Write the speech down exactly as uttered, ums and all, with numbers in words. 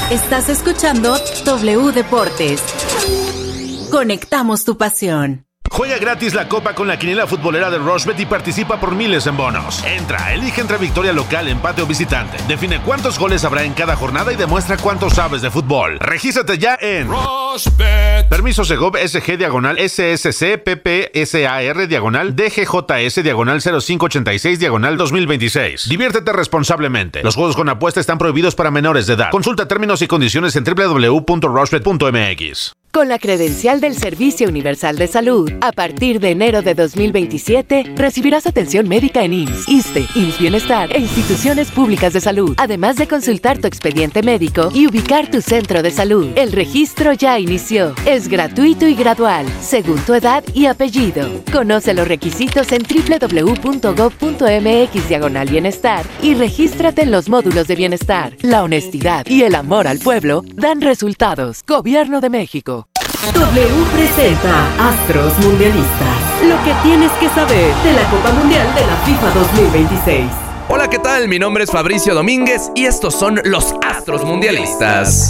Estás escuchando W Deportes. Conectamos tu pasión. Juega gratis la Copa con la quiniela futbolera de Rushbet y participa por miles en bonos. Entra, elige entre victoria local, empate o visitante. Define cuántos goles habrá en cada jornada y demuestra cuánto sabes de fútbol. Regístrate ya en Rushbet. Permiso Segov S G diagonal S S C P P S A R diagonal D G J S diagonal cero cinco ochenta y seis diagonal dos mil veintiséis. Diviértete responsablemente. Los juegos con apuesta están prohibidos para menores de edad. Consulta términos y condiciones en w w w punto rushbet punto m x. Con la credencial del Servicio Universal de Salud, a partir de enero de dos mil veintisiete, recibirás atención médica en I M S S, ISSSTE, I M S S Bienestar e instituciones públicas de salud, además de consultar tu expediente médico y ubicar tu centro de salud. El registro ya inició. Es gratuito y gradual, según tu edad y apellido. Conoce los requisitos en w w w punto gov punto m x diagonal bienestar y regístrate en los módulos de bienestar. La honestidad y el amor al pueblo dan resultados. Gobierno de México. W presenta Astros Mundialistas. Lo que tienes que saber de la Copa Mundial de la FIFA dos mil veintiséis. Hola, ¿qué tal? Mi nombre es Fabricio Domínguez y estos son los Astros Mundialistas.